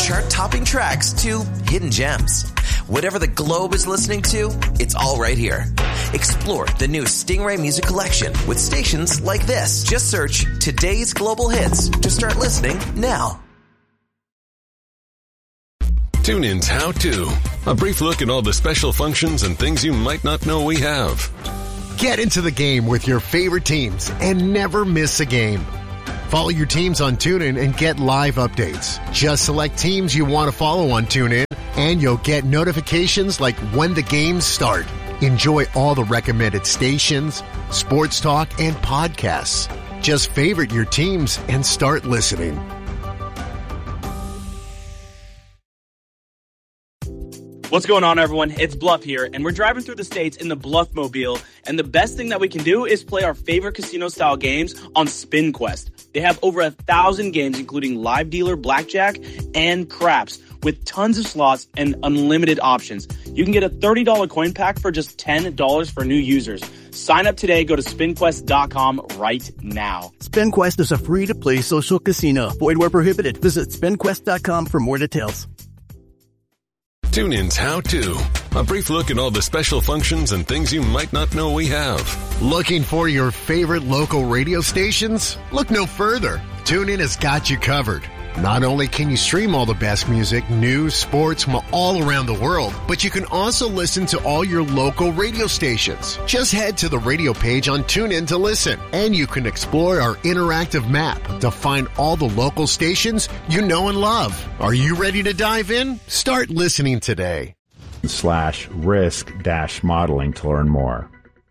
chart-topping tracks to hidden gems. Whatever the globe is listening to, it's all right here. Explore the new Stingray Music Collection with stations like this. Just search Today's Global Hits to start listening now. TuneIn's How To. A brief look at all the special functions and things you might not know we have. Get into the game with your favorite teams and never miss a game. Follow your teams on TuneIn and get live updates. Just select teams you want to follow on TuneIn, and you'll get notifications like when the games start. Enjoy all the recommended stations, sports talk, and podcasts. Just favorite your teams and start listening. What's going on, everyone? It's Bluff here, and we're driving through the states in the Bluffmobile, and the best thing that we can do is play our favorite casino-style games on SpinQuest. They have over 1,000 games, including live dealer, blackjack, and craps, with tons of slots and unlimited options. You can get a $30 coin pack for just $10 for new users. Sign up today. Go to SpinQuest.com right now. SpinQuest is a free-to-play social casino. Void where prohibited. Visit SpinQuest.com for more details. TuneIn's How To. A brief look at all the special functions and things you might not know we have. Looking for your favorite local radio stations? Look no further. TuneIn has got you covered. Not only can you stream all the best music, news, sports from all around the world, but you can also listen to all your local radio stations. Just head to the radio page on TuneIn to listen, and you can explore our interactive map to find all the local stations you know and love. Are you ready to dive in? Start listening today. /risk-modeling to learn more.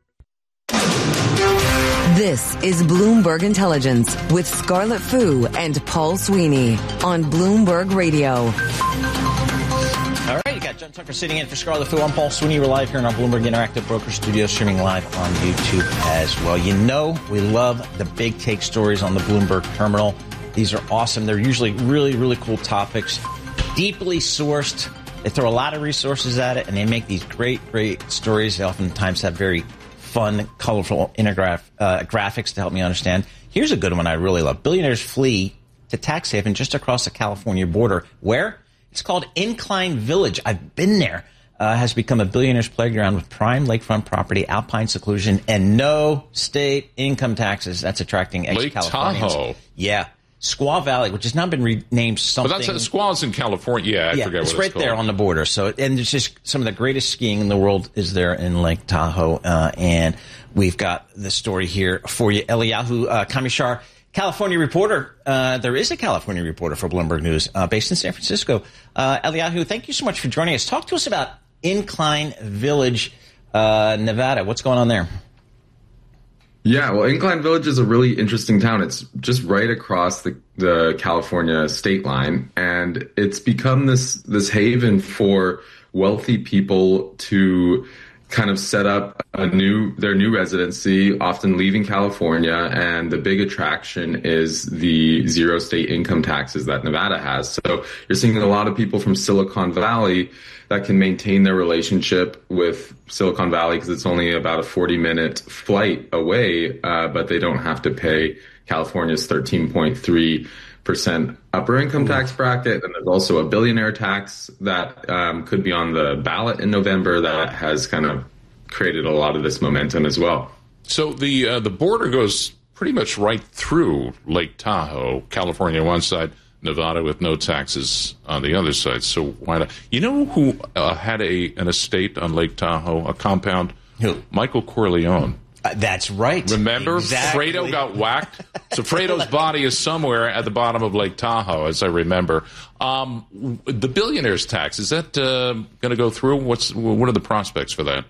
This is Bloomberg Intelligence with Scarlett Fu and Paul Sweeney on Bloomberg Radio. All right, you got John Tucker sitting in for Scarlett Fu. I'm Paul Sweeney. We're live here in our Bloomberg Interactive Broker Studio, streaming live on YouTube as well. You know we love the big take stories on the Bloomberg Terminal. These are awesome. They're usually really, really cool topics, deeply sourced. They throw a lot of resources at it, and they make these great, great stories. They oftentimes have very fun, colorful graphics to help me understand. Here's a good one I really love. Billionaires flee to tax haven just across the California border. Where? It's called Incline Village. I've been there. Has become a billionaire's playground with prime lakefront property, alpine seclusion, and no state income taxes. That's attracting ex-Californians. Lake Tahoe. Yeah. Squaw Valley, which has now been renamed something. But that's Squaw's in California. Yeah, I forget what it's right called. there on the border. So, and it's just some of the greatest skiing in the world is there in Lake Tahoe. And we've got the story here for you. Eliyahu Kamishar, California reporter. There is a California reporter for Bloomberg News based in San Francisco. Eliyahu, thank you so much for joining us. Talk to us about Incline Village, Nevada. What's going on there? Yeah, well, Incline Village is a really interesting town. It's just right across the California state line, and it's become this haven for wealthy people to kind of set up their new residency, often leaving California. And the big attraction is the zero state income taxes that Nevada has. So you're seeing a lot of people from Silicon Valley that can maintain their relationship with Silicon Valley because it's only about a 40-minute flight away, but they don't have to pay California's 13.3% upper income tax bracket. And there's also a billionaire tax that could be on the ballot in November that has kind of created a lot of this momentum as well. So the border goes pretty much right through Lake Tahoe, California on one side, Nevada with no taxes on the other side. So why not? You know who had an estate on Lake Tahoe, a compound? Who? Michael Corleone. That's right. Remember? Exactly. Fredo got whacked. So Fredo's body is somewhere at the bottom of Lake Tahoe, as I remember. The billionaire's tax, is that going to go through? What are the prospects for that?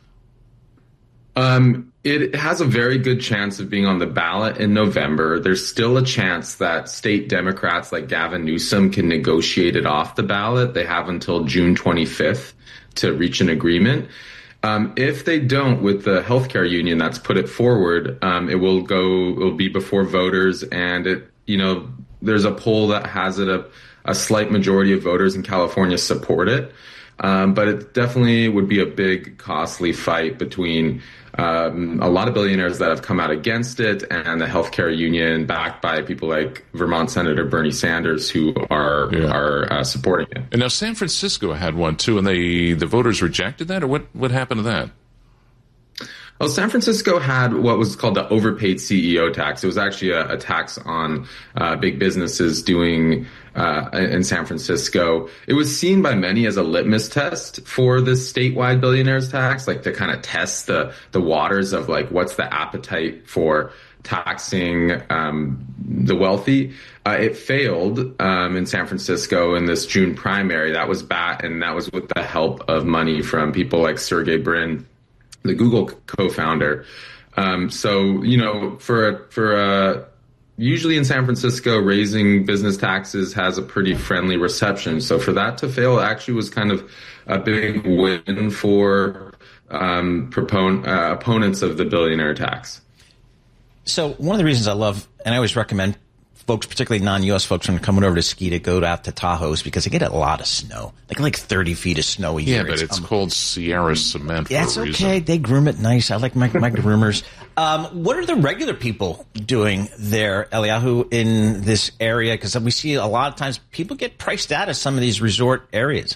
It has a very good chance of being on the ballot in November. There's still a chance that state Democrats like Gavin Newsom can negotiate it off the ballot. They have until June 25th to reach an agreement. If they don't, with the healthcare union that's put it forward, it'll be before voters, and there's a poll that has it a slight majority of voters in California support it. But it definitely would be a big, costly fight between a lot of billionaires that have come out against it and the healthcare union backed by people like Vermont Senator Bernie Sanders who are supporting it. And now San Francisco had one too, and the voters rejected that, or what happened to that? Well, San Francisco had what was called the overpaid CEO tax. It was actually a tax on big businesses doing in San Francisco. It was seen by many as a litmus test for this statewide billionaires tax, like to kind of test the waters of like what's the appetite for taxing the wealthy. It failed in San Francisco in this June primary. That was bad, and that was with the help of money from people like Sergey Brin, the Google co-founder. So, you know, for usually in San Francisco, raising business taxes has a pretty friendly reception. So for that to fail, it actually was kind of a big win for opponents of the billionaire tax. So one of the reasons I love, and I always recommend folks, particularly non-U.S. folks, when coming over to ski to go out to Tahoe, is because they get a lot of snow. They get like 30 feet of snow a year. Yeah, but it's called Sierra Cement for a reason. That's okay. They groom it nice. I like my groomers. What are the regular people doing there, Eliyahu, in this area? Because we see a lot of times people get priced out of some of these resort areas.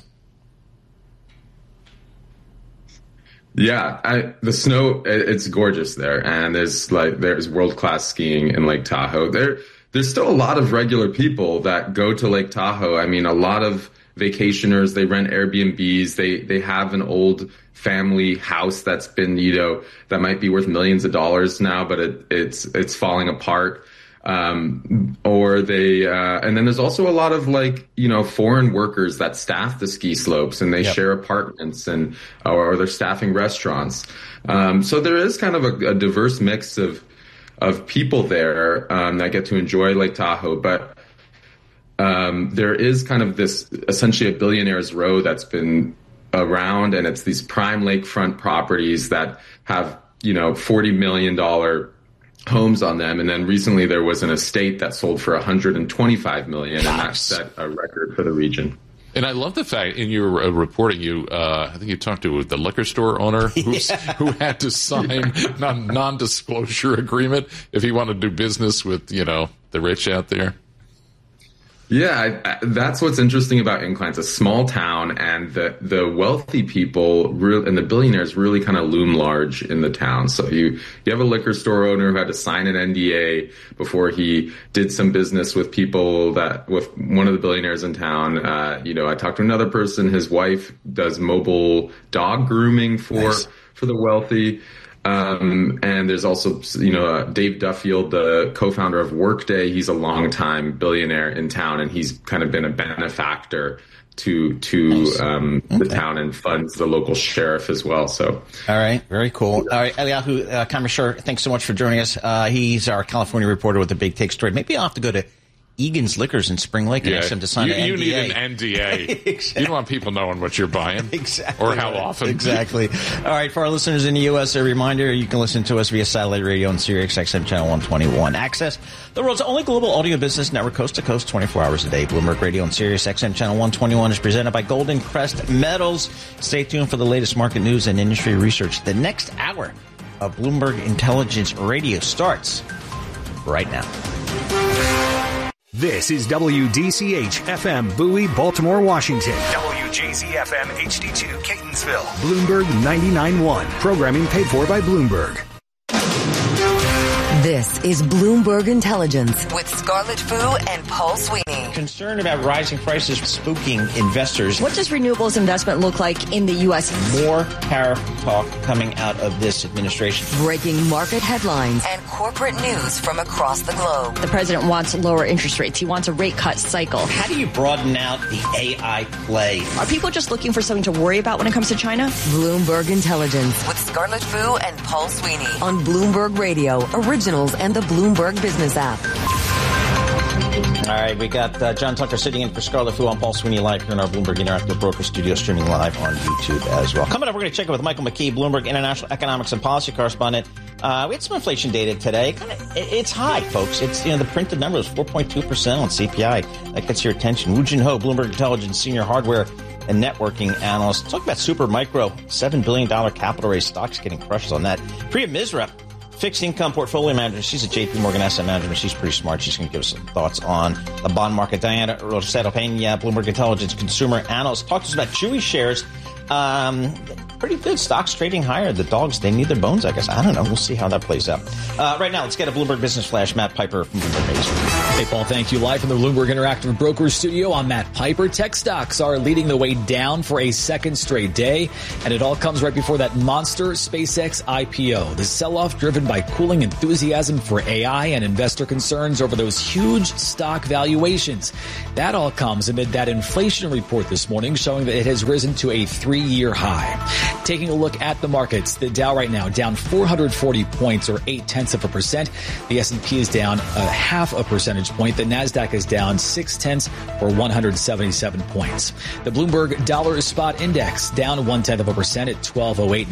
Yeah, the snow, it's gorgeous there. And there's world-class skiing in Lake Tahoe. There's still a lot of regular people that go to Lake Tahoe. I mean, a lot of vacationers, they rent Airbnbs. They have an old family house that's been, you know, that might be worth millions of dollars now, but it's falling apart. Or they, and then there's also a lot of like, you know, foreign workers that staff the ski slopes and they share apartments or they're staffing restaurants. So there is kind of a diverse mix of people there, that get to enjoy Lake Tahoe. But, there is kind of this essentially a billionaire's row that's been around, and it's these prime lakefront properties that have, you know, $40 million homes on them. And then recently there was an estate that sold for $125 million, and that set a record for the region. And I love the fact in your reporting, I think you talked to the liquor store owner who had to sign a non-disclosure agreement if he wanted to do business with, you know, the rich out there. Yeah, that's what's interesting about Incline. It's a small town, and the wealthy people and the billionaires really kind of loom large in the town. So you have a liquor store owner who had to sign an NDA before he did some business with with one of the billionaires in town. You know, I talked to another person. His wife does mobile dog grooming for the wealthy. And there's also, you know, Dave Duffield, the co-founder of Workday. He's a longtime billionaire in town, and he's kind of been a benefactor to the town and funds the local sheriff as well. So, all right, very cool. All right, Eliyahu Kamishar, thanks so much for joining us. He's our California reporter with the Big Take story. Maybe I'll have to go to Egan's Liquors in Spring Lake and ask him to sign an NDA. You need an NDA. Exactly. You don't want people knowing what you're buying. Exactly. Or how often. Exactly. All right, for our listeners in the U.S., a reminder, you can listen to us via satellite radio on Sirius XM Channel 121. Access the world's only global audio business network, coast to coast, 24 hours a day. Bloomberg Radio on Sirius XM Channel 121 is presented by Golden Crest Metals. Stay tuned for the latest market news and industry research. The next hour of Bloomberg Intelligence Radio starts right now. This is WDCH FM Bowie, Baltimore, Washington. WJZ FM HD2 Catonsville. Bloomberg 99.1. Programming paid for by Bloomberg. This is Bloomberg Intelligence with Scarlett Fu and Paul Sweeney. Concerned about rising prices spooking investors. What does renewables investment look like in the U.S.? More tariff talk coming out of this administration. Breaking market headlines and corporate news from across the globe. The president wants lower interest rates. He wants a rate cut cycle. How do you broaden out the AI play? Are people just looking for something to worry about when it comes to China? Bloomberg Intelligence with Scarlett Fu and Paul Sweeney on Bloomberg Radio, Originals, and the Bloomberg Business app. All right, we got John Tucker sitting in for Scarlett Fu on Paul Sweeney live here in our Bloomberg Interactive Broker Studio, streaming live on YouTube as well. Coming up, we're going to check in with Michael McKee, Bloomberg International Economics and Policy Correspondent. We had some inflation data today. It's high, folks. It's, you know, the printed number is 4.2% on CPI. That gets your attention. Woo Jin Ho, Bloomberg Intelligence Senior Hardware and networking analyst. Talk about Supermicro, $7 billion capital raise. Stocks getting crushed on that. Priya Misra, fixed income portfolio manager. She's a JP Morgan asset manager, but she's pretty smart. She's going to give us some thoughts on the bond market. Diana Rosado Pena, Bloomberg Intelligence consumer analyst. Talk to us about Chewy shares. Pretty good. Stocks trading higher. The dogs, they need their bones, I guess. I don't know. We'll see how that plays out. Right now, let's get a Bloomberg Business Flash. Matt Piper from Bloomberg News. Hey, Paul, thank you. Live from the Bloomberg Interactive Brokers Studio, I'm Matt Piper. Tech stocks are leading the way down for a second straight day, and it all comes right before that monster SpaceX IPO. The sell-off driven by cooling enthusiasm for AI and investor concerns over those huge stock valuations. That all comes amid that inflation report this morning showing that it has risen to a 3-year high. Taking a look at the markets, the Dow right now down 440 points or 0.8%. The S&P is down 0.5 percentage point. The NASDAQ is down 0.6 or 177 points. The Bloomberg Dollar Spot Index down 0.1% at 1208.